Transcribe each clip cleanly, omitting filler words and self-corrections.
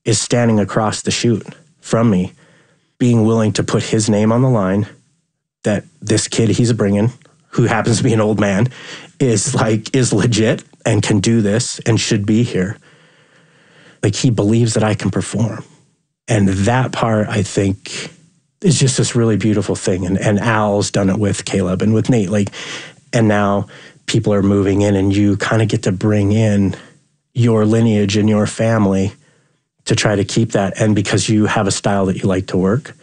is standing across the chute from me, being willing to put his name on the line, that this kid he's bringing, who happens to be an old man, is legit and can do this and should be here. Like, he believes that I can perform. And that part, I think, is just this really beautiful thing. And Al's done it with Caleb and with Nate. Like, and now people are moving in, and you kind of get to bring in your lineage and your family to try to keep that. And because you have a style that you like to work.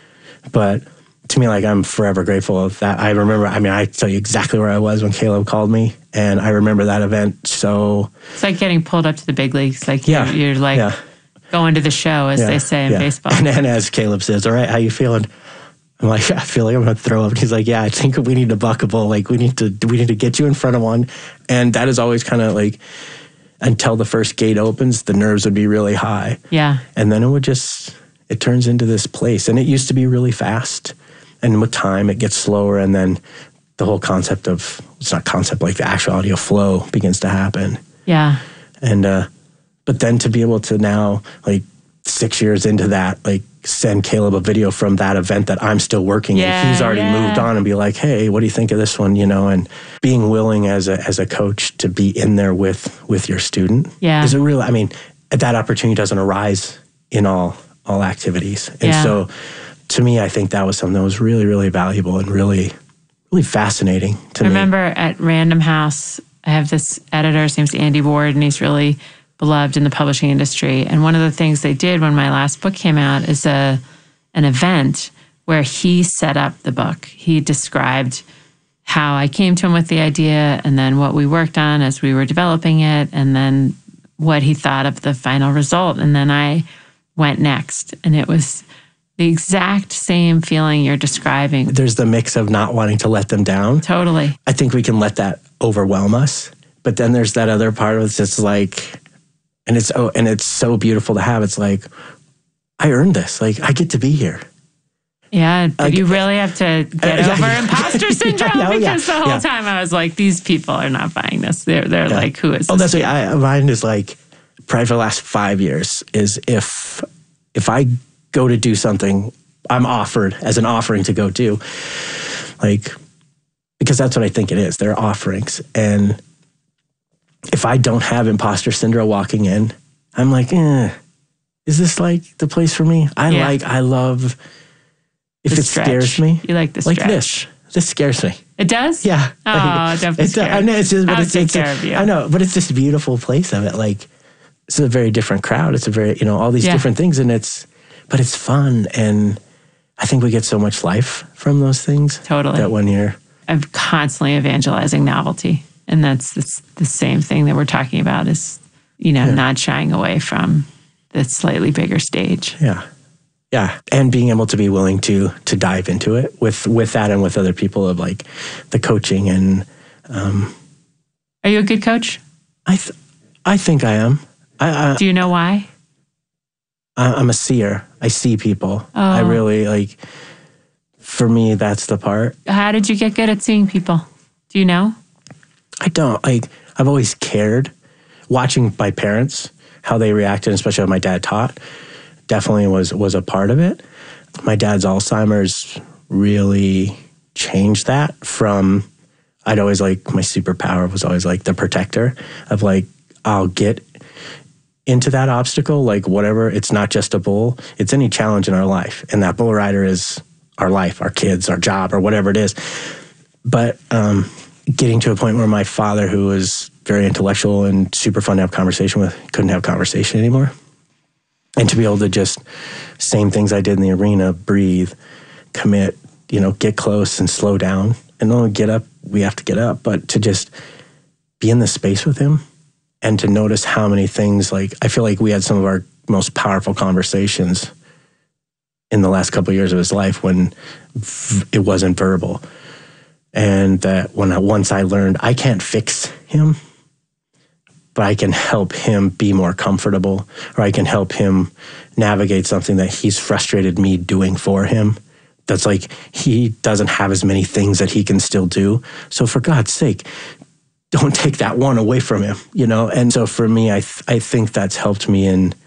But to me, like, I'm forever grateful of that. I remember, I tell you exactly where I was when Caleb called me, and I remember that event. So it's like getting pulled up to the big leagues. Like, you're like going to the show, as they say in baseball. And as Caleb says, all right, how you feeling? I'm like, I feel like I'm going to throw up. And he's like, yeah, I think we need to buck a bull. Like, we need to get you in front of one. And that is always kind of like, until the first gate opens, the nerves would be really high. Yeah. And then it turns into this place. And it used to be really fast. And with time, it gets slower. And then the whole concept of, it's not concept, like the actual audio flow begins to happen. Yeah. And, but then to be able to now, like 6 years into that, like send Caleb a video from that event that I'm still working in. He's already moved on, and be like, hey, what do you think of this one? You know, and being willing as a coach to be in there with your student is a real, that opportunity doesn't arise in all activities. And so to me, I think that was something that was really, really valuable and really, really fascinating to me. I remember at Random House, I have this editor, his name's Andy Ward, and he's really beloved in the publishing industry. And one of the things they did when my last book came out is an event where he set up the book. He described how I came to him with the idea, and then what we worked on as we were developing it, and then what he thought of the final result. And then I went next, and it was the exact same feeling you're describing. There's the mix of not wanting to let them down. Totally. I think we can let that overwhelm us. But then there's that other part of it that's like, and it's so beautiful to have. It's like, I earned this. Like, I get to be here. Yeah, but you really have to get over imposter syndrome, because the whole time I was like, these people are not buying this. They're like, who is this? Oh, that's what mine is like, probably for the last 5 years, is if I go to do something I'm offered as an offering to go do, like, because that's what I think it is. They're offerings. And if I don't have imposter syndrome walking in, I'm like, is this like the place for me? I love, if it scares me. You like the stretch. Like this scares me. It does? Yeah. Oh, don't be scared. I know, I'll take care of you. I know, but it's this beautiful place of it. Like, it's a very different crowd. It's a very, all these different things, but it's fun. And I think we get so much life from those things. Totally. That when I'm constantly evangelizing novelty. And that's the same thing that we're talking about is, not shying away from the slightly bigger stage. Yeah. Yeah. And being able to be willing to dive into it with that and with other people, of like the coaching and... Are you a good coach? I think I am. Do you know why? I'm a seer. I see people. Oh. I really for me, that's the part. How did you get good at seeing people? Do you know? I don't. I've always cared. Watching my parents, how they reacted, especially how my dad taught, definitely was a part of it. My dad's Alzheimer's really changed that from, I'd always my superpower was always like the protector of like, I'll get into that obstacle, like whatever. It's not just a bull, it's any challenge in our life. And that bull rider is our life, our kids, our job, or whatever it is. But getting to a point where my father, who was very intellectual and super fun to have conversation with, couldn't have conversation anymore. And to be able to just, same things I did in the arena, breathe, commit, get close and slow down. And then get up, we have to get up. But to just be in the space with him and to notice how many things, like, I feel like we had some of our most powerful conversations in the last couple of years of his life when it wasn't verbal. And that once I learned I can't fix him, but I can help him be more comfortable, or I can help him navigate something that he's frustrated me doing for him. That's like, he doesn't have as many things that he can still do. So for God's sake, don't take that one away from him, And so for me, I think that's helped me in